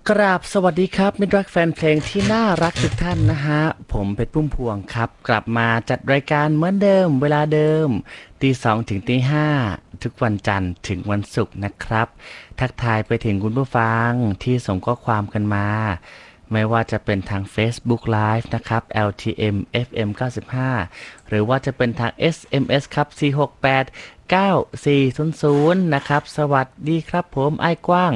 กราบสวัสดีครับมิตรรักแฟนเพลงที่น่ารักทุกท่านนะฮะผมเป็นปุ้มพวงครับกลับมาจัดรายการเหมือนเดิมเวลาเดิมตี 2ถึงตี 5ทุกวันจันทร์ถึงวันศุกร์นะครับทักทายไปถึงคุณผู้ฟังที่ส่งข้อความกันมาไม่ว่าจะเป็นทาง Facebook Live นะครับ LTM FM 95หรือว่าจะเป็นทาง SMS ครับ468 9400นะครับสวัสดีครับผมไอ้กว้าง